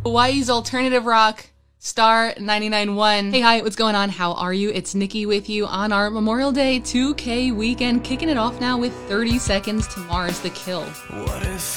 Hawaii's alternative rock, Star 99.1. Hey, hi, what's going on? How are you? It's Nikki with you on our Memorial Day 2K weekend, kicking it off now with 30 Seconds to Mars, The Kill. What if